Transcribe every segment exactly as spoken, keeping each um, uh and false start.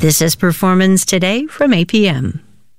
This is Performance Today from A P M.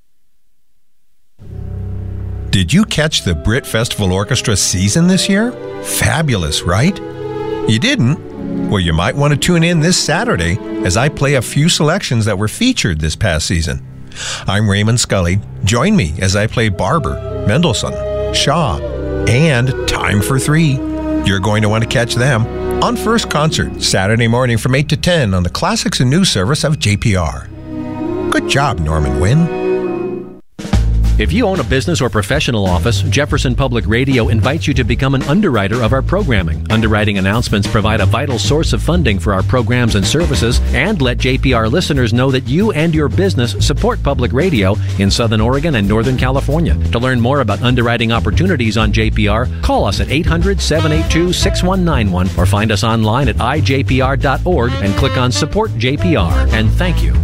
Did you catch the Brit Festival Orchestra season this year? Fabulous, right? You didn't? Well, you might want to tune in this Saturday as I play a few selections that were featured this past season. I'm Raymond Scully. Join me as I play Barber, Mendelssohn, Shaw, and Time for Three. You're going to want to catch them on First Concert, Saturday morning from eight to ten on the Classics and News service of J P R. Good job, Norman Wynn. If you own a business or professional office, Jefferson Public Radio invites you to become an underwriter of our programming. Underwriting announcements provide a vital source of funding for our programs and services and let J P R listeners know that you and your business support public radio in Southern Oregon and Northern California. To learn more about underwriting opportunities on J P R, call us at eight hundred, seven eight two, six one nine one or find us online at i j p r dot org and click on Support J P R. And thank you.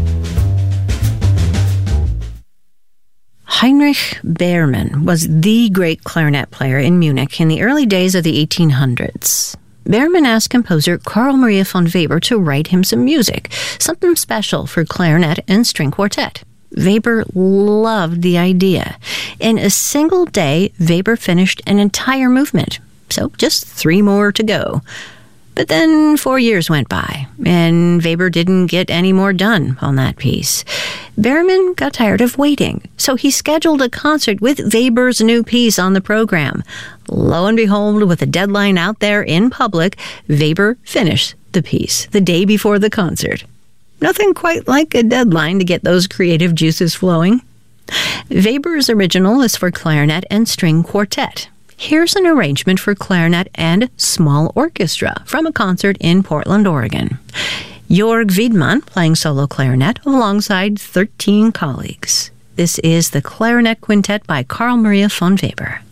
Heinrich Behrmann was the great clarinet player in Munich in the early days of the eighteen hundreds. Behrmann asked composer Carl Maria von Weber to write him some music, something special for clarinet and string quartet. Weber loved the idea. In a single day, Weber finished an entire movement, so just three more to go. But then four years went by, and Weber didn't get any more done on that piece. Behrmann got tired of waiting, so he scheduled a concert with Weber's new piece on the program. Lo and behold, with a deadline out there in public, Weber finished the piece the day before the concert. Nothing quite like a deadline to get those creative juices flowing. Weber's original is for clarinet and string quartet. Here's an arrangement for clarinet and small orchestra from a concert in Portland, Oregon. Jörg Wiedmann playing solo clarinet alongside thirteen colleagues. This is the Clarinet Quintet by Carl Maria von Weber.